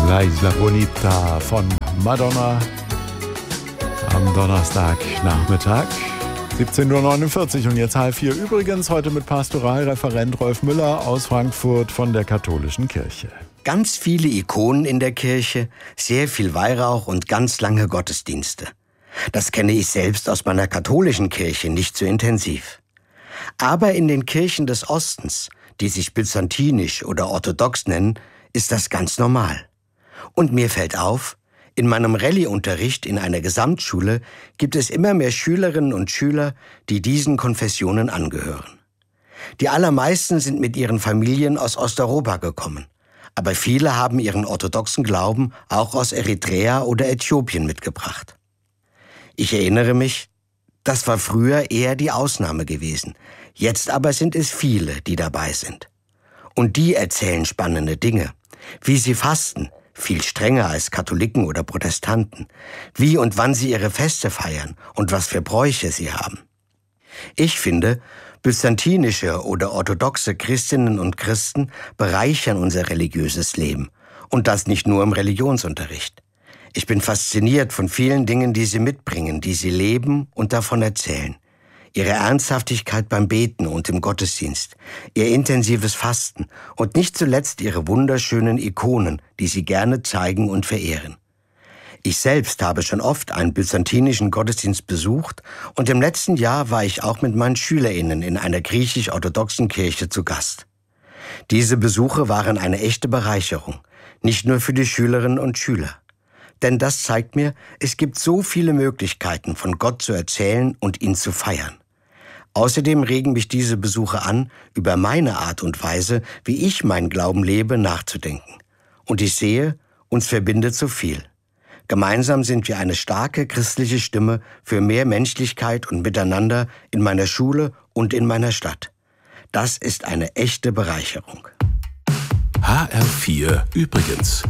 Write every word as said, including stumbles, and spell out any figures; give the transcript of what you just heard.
La Isla Bonita von Madonna am Donnerstagnachmittag. siebzehn Uhr neunundvierzig und jetzt halb vier. Übrigens heute mit Pastoralreferent Rolf Müller aus Frankfurt von der Katholischen Kirche. Ganz viele Ikonen in der Kirche, sehr viel Weihrauch und ganz lange Gottesdienste. Das kenne ich selbst aus meiner katholischen Kirche nicht so intensiv. Aber in den Kirchen des Ostens, die sich byzantinisch oder orthodox nennen, ist das ganz normal. Und mir fällt auf, in meinem Rallye-Unterricht in einer Gesamtschule gibt es immer mehr Schülerinnen und Schüler, die diesen Konfessionen angehören. Die allermeisten sind mit ihren Familien aus Osteuropa gekommen, aber viele haben ihren orthodoxen Glauben auch aus Eritrea oder Äthiopien mitgebracht. Ich erinnere mich, das war früher eher die Ausnahme gewesen, jetzt aber sind es viele, die dabei sind. Und die erzählen spannende Dinge, wie sie fasten, viel strenger als Katholiken oder Protestanten, wie und wann sie ihre Feste feiern und was für Bräuche sie haben. Ich finde, byzantinische oder orthodoxe Christinnen und Christen bereichern unser religiöses Leben. Und das nicht nur im Religionsunterricht. Ich bin fasziniert von vielen Dingen, die sie mitbringen, die sie leben und davon erzählen. Ihre Ernsthaftigkeit beim Beten und im Gottesdienst, ihr intensives Fasten und nicht zuletzt ihre wunderschönen Ikonen, die sie gerne zeigen und verehren. Ich selbst habe schon oft einen byzantinischen Gottesdienst besucht und im letzten Jahr war ich auch mit meinen SchülerInnen in einer griechisch-orthodoxen Kirche zu Gast. Diese Besuche waren eine echte Bereicherung, nicht nur für die Schülerinnen und Schüler. Denn das zeigt mir, es gibt so viele Möglichkeiten, von Gott zu erzählen und ihn zu feiern. Außerdem regen mich diese Besuche an, über meine Art und Weise, wie ich meinen Glauben lebe, nachzudenken. Und ich sehe, uns verbindet so viel. Gemeinsam sind wir eine starke christliche Stimme für mehr Menschlichkeit und Miteinander in meiner Schule und in meiner Stadt. Das ist eine echte Bereicherung. H R vier übrigens.